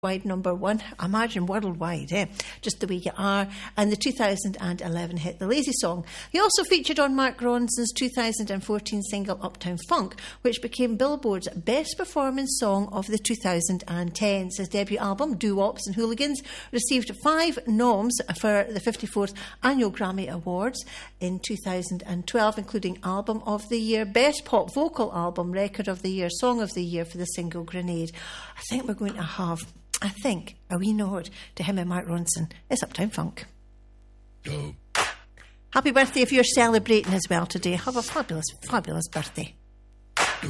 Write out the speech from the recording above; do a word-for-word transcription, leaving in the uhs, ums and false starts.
Wide number one, I imagine worldwide, eh? Just the way you are, and the two thousand eleven hit The Lazy Song. He also featured on Mark Ronson's two thousand fourteen single Uptown Funk, which became Billboard's best performing song of the two thousand tens. His debut album, Doo-Wops and Hooligans, received five noms for the fifty-fourth Annual Grammy Awards in two thousand twelve, including Album of the Year, Best Pop Vocal Album, Record of the Year, Song of the Year for the single Grenade. I think we're going to have I think a wee nod to him and Mark Ronson. It's Uptown Funk. Oh. Happy birthday if you're celebrating as well today. Have a fabulous, fabulous birthday.